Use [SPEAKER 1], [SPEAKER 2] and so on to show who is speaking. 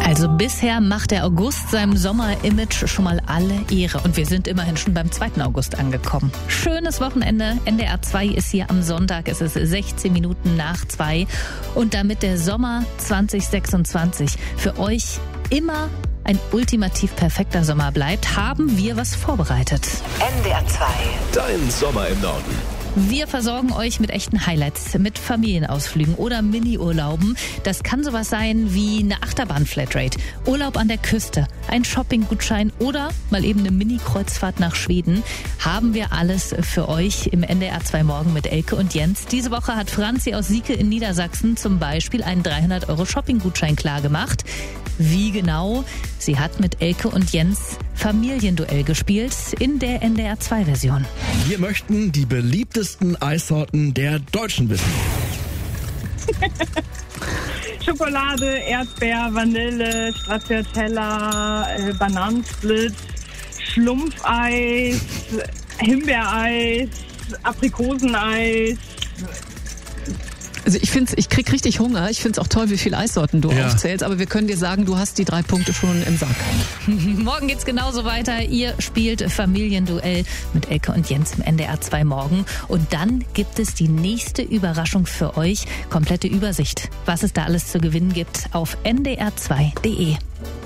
[SPEAKER 1] Also bisher macht der August seinem Sommer-Image schon mal alle Ehre. Und wir sind immerhin schon beim 2. August angekommen. Schönes Wochenende. NDR 2 ist hier am Sonntag. Es ist 16 Minuten nach 2. Und damit der Sommer 2026 für euch immer ein ultimativ perfekter Sommer bleibt, haben wir was vorbereitet.
[SPEAKER 2] NDR 2.
[SPEAKER 3] Dein Sommer im Norden.
[SPEAKER 1] Wir versorgen euch mit echten Highlights, mit Familienausflügen oder Mini-Urlauben. Das kann sowas sein wie eine Achterbahn-Flatrate, Urlaub an der Küste, ein Shopping-Gutschein oder mal eben eine Mini-Kreuzfahrt nach Schweden. Haben wir alles für euch im NDR 2 Morgen mit Elke und Jens. Diese Woche hat Franzi aus Sieke in Niedersachsen zum Beispiel einen 300 € Shopping-Gutschein klargemacht. Wie genau? Sie hat mit Elke und Jens Familienduell gespielt in der NDR 2 Version.
[SPEAKER 4] Wir möchten die beliebtesten Eissorten der Deutschen wissen.
[SPEAKER 5] Schokolade, Erdbeer, Vanille, Stracciatella, Bananensplit, Schlumpfeis, Himbeereis, Aprikoseneis.
[SPEAKER 6] Also ich krieg richtig Hunger. Ich find's auch toll, wie viele Eissorten du aufzählst. Aber wir können dir sagen, du hast die 3 Punkte schon im Sack.
[SPEAKER 1] Morgen geht's genauso weiter. Ihr spielt Familienduell mit Elke und Jens im NDR 2 Morgen. Und dann gibt es die nächste Überraschung für euch. Komplette Übersicht, was es da alles zu gewinnen gibt, auf ndr2.de.